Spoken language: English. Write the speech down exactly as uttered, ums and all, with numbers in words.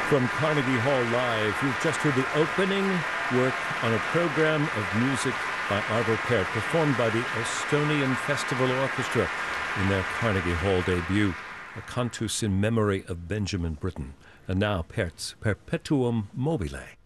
From Carnegie Hall Live, you've just heard the opening work on a program of music by Arvo Pärt, performed by the Estonian Festival Orchestra in their Carnegie Hall debut, a cantus in memory of Benjamin Britten. And now Pärt's Perpetuum Mobile.